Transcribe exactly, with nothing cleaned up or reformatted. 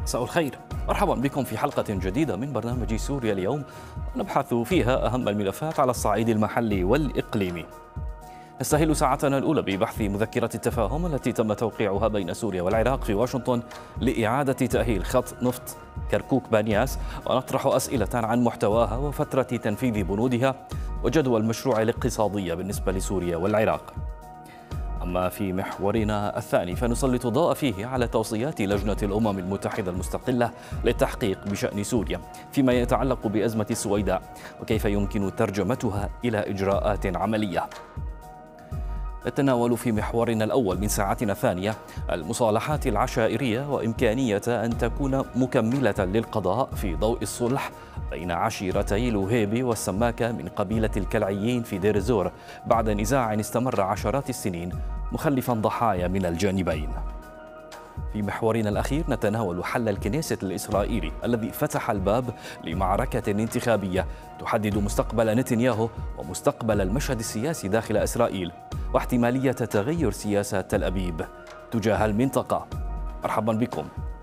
مساء الخير، مرحبا بكم في حلقة جديدة من برنامج سوريا اليوم، نبحث فيها أهم الملفات على الصعيد المحلي والإقليمي. نستهل ساعتنا الأولى ببحث مذكرة التفاهم التي تم توقيعها بين سوريا والعراق في واشنطن لإعادة تأهيل خط نفط كركوك بانياس، ونطرح أسئلة عن محتواها وفترة تنفيذ بنودها وجدوى المشروع الاقتصادي بالنسبة لسوريا والعراق. أما في محورنا الثاني فنسلط الضوء فيه على توصيات لجنة الأمم المتحدة المستقلة للتحقيق بشأن سوريا فيما يتعلق بأزمة السويداء، وكيف يمكن ترجمتها إلى إجراءات عملية. نتناول في محورنا الأول من ساعتنا الثانية المصالحات العشائرية وإمكانية أن تكون مكملة للقضاء في ضوء الصلح بين عشيرتي الوهيبي والسماكة من قبيلة الكلعيين في دير الزور بعد نزاع استمر عشرات السنين مخلفا ضحايا من الجانبين. في محورنا الأخير نتناول حل الكنيست الإسرائيلي الذي فتح الباب لمعركة انتخابية تحدد مستقبل نتنياهو ومستقبل المشهد السياسي داخل إسرائيل واحتمالية تغير سياسة تل أبيب تجاه المنطقة. مرحبا بكم.